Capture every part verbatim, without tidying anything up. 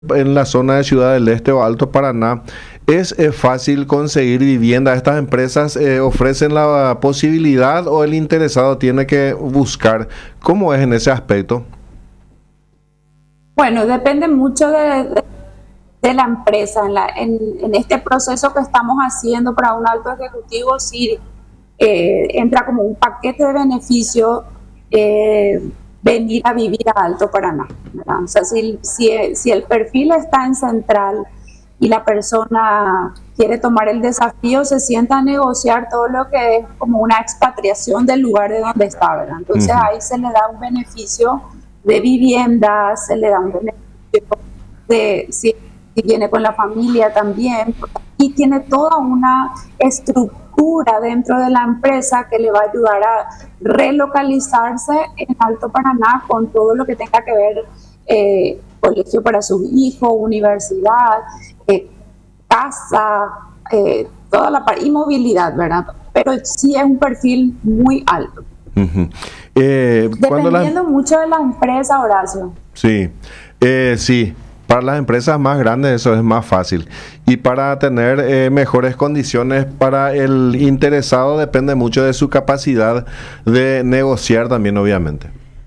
en la zona de Ciudad del Este o Alto Paraná, ¿es eh, fácil conseguir vivienda? ¿Estas empresas eh, ofrecen la posibilidad o el interesado tiene que buscar? ¿Cómo es en ese aspecto? Bueno, depende mucho de, de, de la empresa. En, la, en, en este proceso que estamos haciendo para un alto ejecutivo, sí eh, entra como un paquete de beneficio eh, venir a vivir a Alto Paraná, ¿verdad? O sea, si, si, si el perfil está en Central y la persona quiere tomar el desafío, se sienta a negociar todo lo que es como una expatriación del lugar de donde está, ¿verdad? Entonces uh-huh. ahí se le da un beneficio de vivienda, se le da un beneficio de si, si viene con la familia también, y tiene toda una estructura dentro de la empresa que le va a ayudar a relocalizarse en Alto Paraná con todo lo que tenga que ver eh, colegio para sus hijos, universidad, eh, casa, eh, toda la parte y movilidad, ¿verdad? Pero sí es un perfil muy alto. Uh-huh. eh, Dependiendo la... mucho de la empresa, Horacio. Sí, eh, sí. Para las empresas más grandes eso es más fácil. Y para tener eh, mejores condiciones para el interesado depende mucho de su capacidad de negociar también, obviamente.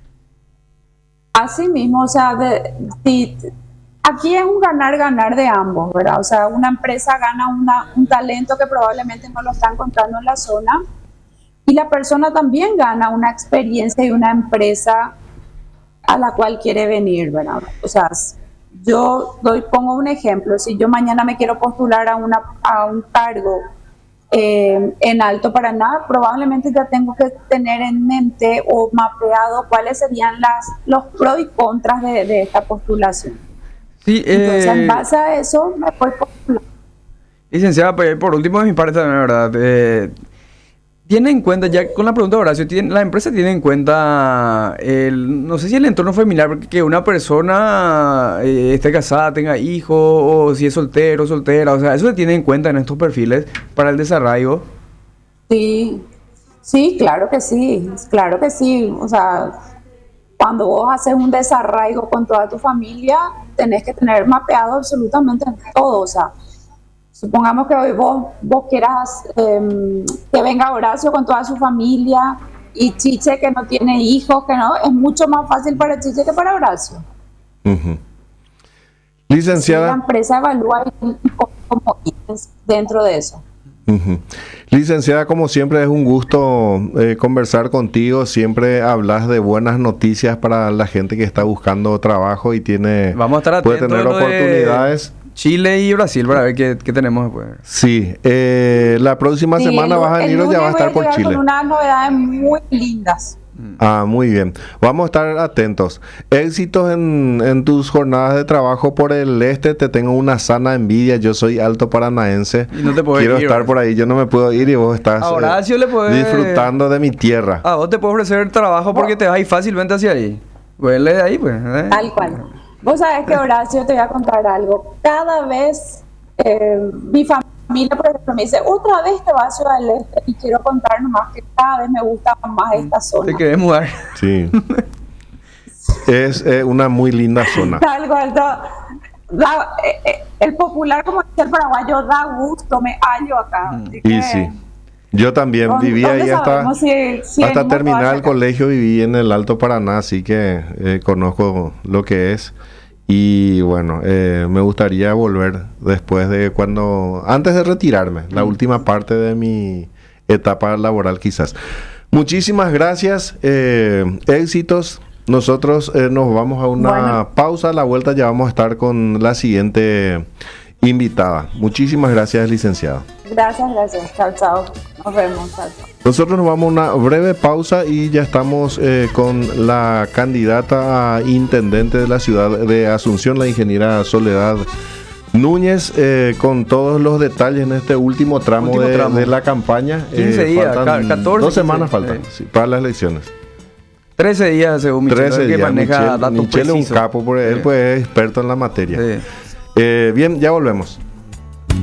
Así mismo, o sea, de, de, aquí es un ganar-ganar de ambos, ¿verdad? O sea, una empresa gana una, un talento que probablemente no lo está encontrando en la zona y la persona también gana una experiencia y una empresa a la cual quiere venir, ¿verdad? O sea, yo doy, pongo un ejemplo, si yo mañana me quiero postular a, una, a un cargo eh, en Alto Paraná, probablemente ya tengo que tener en mente o mapeado cuáles serían las, los pros y contras de, de esta postulación. Sí, eh, Entonces, en base a eso, me voy postulando. Licenciada, por último de mi parte también, ¿verdad? Eh, Tiene en cuenta, ya con la pregunta de Horacio, tiene, la empresa tiene en cuenta, el, no sé si el entorno familiar, porque que una persona eh, esté casada, tenga hijos, o si es soltero, soltera, o sea, eso se tiene en cuenta en estos perfiles para el desarraigo. Sí, sí, claro que sí, claro que sí. O sea, cuando vos haces un desarraigo con toda tu familia, tenés que tener mapeado absolutamente todo, o sea, supongamos que hoy vos, vos quieras eh, que venga Horacio con toda su familia y Chiche que no tiene hijos, que no, es mucho más fácil para Chiche que para Horacio. Uh-huh. Licenciada. Sí, la empresa evalúa como dentro de eso. Uh-huh. Licenciada, como siempre es un gusto eh, conversar contigo, siempre hablas de buenas noticias para la gente que está buscando trabajo y tiene Vamos a estar puede tener oportunidades. Chile y Brasil para ver qué, qué tenemos después. Sí, eh, la próxima sí, semana el, vas a venir o ya vas a estar por Chile. Con unas novedades muy lindas. Ah, muy bien. Vamos a estar atentos. Éxitos en, en tus jornadas de trabajo por el este. Te tengo una sana envidia. Yo soy alto paranaense. Y no te puedo Quiero ir, estar ¿verdad? por ahí. Yo no me puedo ir y vos estás a Horacio eh, le puede... disfrutando de mi tierra. Ah, vos te puedo ofrecer trabajo porque te vas ahí fácilmente hacia ahí. Huele de ahí, pues. ¿eh? Tal cual. Vos sabés que, Horacio, te voy a contar algo. Cada vez eh, mi familia, por ejemplo, me dice, otra vez te vas a Ciudad del Este, y quiero contar nomás que cada vez me gusta más esta zona. Te querés mudar. Sí. Es eh, una muy linda zona. Tal cual. Da, da, eh, el popular, como dice el paraguayo, da gusto, me hallo acá. Así Y que, sí. Yo también viví ahí hasta, si, si hasta terminar el colegio, viví en el Alto Paraná, así que eh, conozco lo que es. Y bueno, eh, me gustaría volver después de cuando, antes de retirarme, la última parte de mi etapa laboral quizás. Muchísimas gracias, eh, éxitos. Nosotros eh, nos vamos a una bueno. pausa, a la vuelta ya vamos a estar con la siguiente invitada. Muchísimas gracias, licenciado. Gracias, gracias. Chao, chao. Nos vemos. Chao, chao. Nosotros nos vamos a una breve pausa y ya estamos eh, con la candidata a intendente de la ciudad de Asunción, la ingeniera Soledad Núñez, eh, con todos los detalles en este último tramo, último de, tramo. de la campaña. quince eh, días, catorce. Dos quince, semanas faltan sí. Sí, para las elecciones. trece días, según Michelle, trece que días. maneja datos Michelle es un precisos. capo, porque sí. él pues, es experto en la materia. Sí. Eh, bien, ya volvemos.